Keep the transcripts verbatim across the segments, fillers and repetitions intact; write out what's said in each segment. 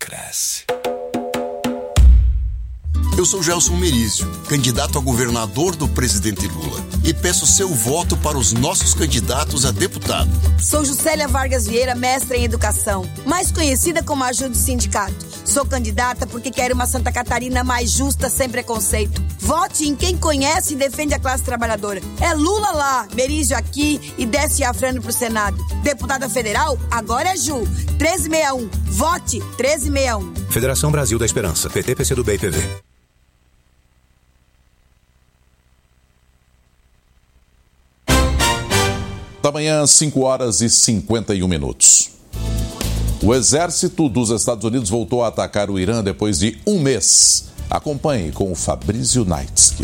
cresce. Eu sou Gelson Merizio, candidato a governador do presidente Lula, e peço seu voto para os nossos candidatos a deputado. Sou Juscelia Vargas Vieira, mestra em educação, mais conhecida como Ajuda do Sindicato. Sou candidata porque quero uma Santa Catarina mais justa, sem preconceito. Vote em quem conhece e defende a classe trabalhadora. É Lula lá, Merizio aqui e desce Afrano pro Senado. Deputada federal, agora é Ju. treze sessenta e um. Vote treze sessenta e um. Federação Brasil da Esperança. P T, P C do B e P V. Da manhã, cinco horas e cinquenta e um minutos. O exército dos Estados Unidos voltou a atacar o Irã depois de um mês. Acompanhe com o Fabrício Naitsky.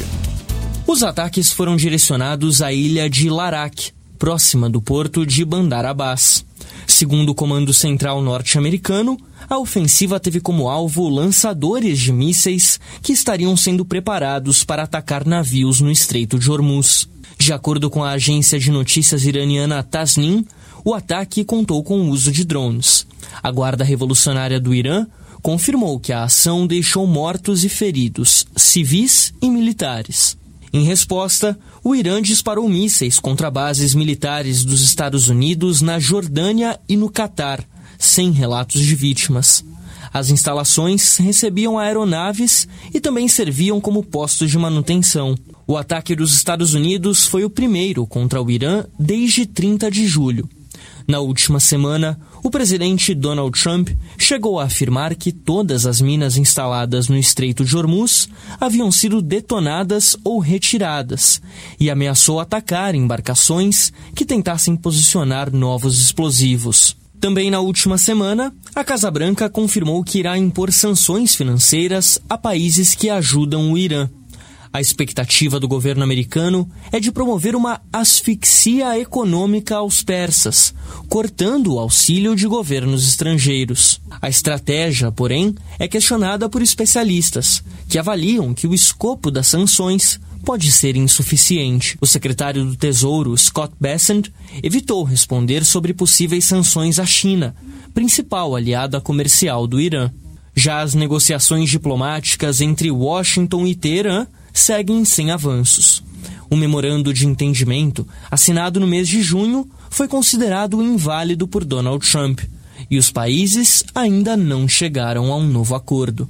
Os ataques foram direcionados à ilha de Larak, próxima do porto de Bandar Abbas. Segundo o Comando Central norte-americano, a ofensiva teve como alvo lançadores de mísseis que estariam sendo preparados para atacar navios no Estreito de Hormuz. De acordo com a agência de notícias iraniana Tasnim, o ataque contou com o uso de drones. A Guarda Revolucionária do Irã confirmou que a ação deixou mortos e feridos, civis e militares. Em resposta, o Irã disparou mísseis contra bases militares dos Estados Unidos na Jordânia e no Catar, sem relatos de vítimas. As instalações recebiam aeronaves e também serviam como postos de manutenção. O ataque dos Estados Unidos foi o primeiro contra o Irã desde trinta de julho. Na última semana, o presidente Donald Trump chegou a afirmar que todas as minas instaladas no Estreito de Hormuz haviam sido detonadas ou retiradas e ameaçou atacar embarcações que tentassem posicionar novos explosivos. Também na última semana, a Casa Branca confirmou que irá impor sanções financeiras a países que ajudam o Irã. A expectativa do governo americano é de promover uma asfixia econômica aos persas, cortando o auxílio de governos estrangeiros. A estratégia, porém, é questionada por especialistas, que avaliam que o escopo das sanções pode ser insuficiente. O secretário do Tesouro, Scott Bessent, evitou responder sobre possíveis sanções à China, principal aliada comercial do Irã. Já as negociações diplomáticas entre Washington e Teherã seguem sem avanços. O memorando de entendimento, assinado no mês de junho, foi considerado inválido por Donald Trump, e os países ainda não chegaram a um novo acordo.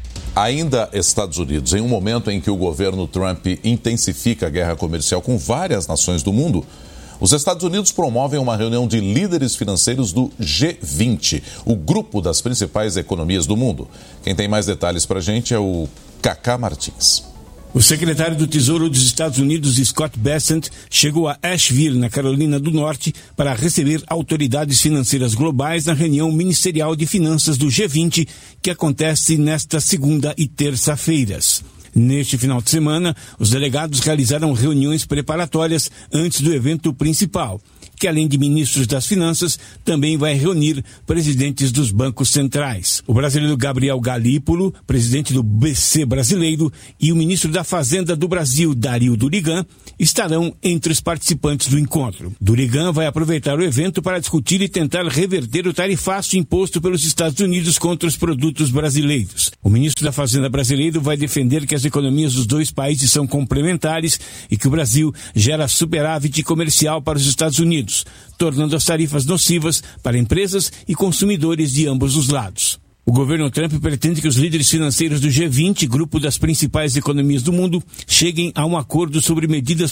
Ainda Estados Unidos, em um momento em que o governo Trump intensifica a guerra comercial com várias nações do mundo, os Estados Unidos promovem uma reunião de líderes financeiros do G vinte, o grupo das principais economias do mundo. Quem tem mais detalhes para a gente é o Cacá Martins. O secretário do Tesouro dos Estados Unidos, Scott Bessent, chegou a Asheville, na Carolina do Norte, para receber autoridades financeiras globais na reunião ministerial de finanças do G vinte, que acontece nesta segunda e terça-feiras. Neste final de semana, os delegados realizaram reuniões preparatórias antes do evento principal, que além de ministros das finanças, também vai reunir presidentes dos bancos centrais. O brasileiro Gabriel Galípolo, presidente do B C brasileiro, e o ministro da Fazenda do Brasil, Dario Durigan, estarão entre os participantes do encontro. Durigan vai aproveitar o evento para discutir e tentar reverter o tarifaço imposto pelos Estados Unidos contra os produtos brasileiros. O ministro da Fazenda brasileiro vai defender que as economias dos dois países são complementares e que o Brasil gera superávit comercial para os Estados Unidos, tornando as tarifas nocivas para empresas e consumidores de ambos os lados. O governo Trump pretende que os líderes financeiros do G vinte, grupo das principais economias do mundo, cheguem a um acordo sobre medidas